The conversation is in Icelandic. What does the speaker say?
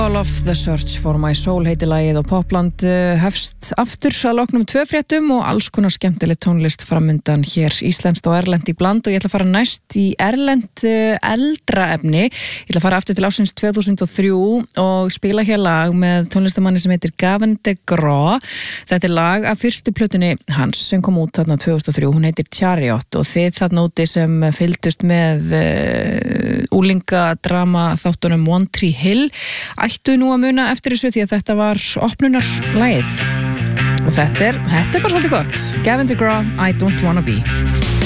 All of the search for my soul heiti lagið og Popland hefst aftur að loknum 2 fréttum og alls konar skemmtileg tónlist framundan hér íslenskt og erlent í bland og ég ætla að fara næst í erlent eldra efni. Ég ætla að fara aftur til ársins 2003 og spila hér lag með tónlistamanni sem heitir Gavin DeGraw. Þetta er lag af fyrstu plötunni hans sem kom út þarna 2003. Hún heitir Chariot og þið þarna úti sem fylgdust með úlingadrama þáttunum One Tree Hill ættu nú að muna eftir þessu því að þetta var opnunarlagið og þetta er bara svolítið gott. Gavin DeGraw, I Don't Wanna Be.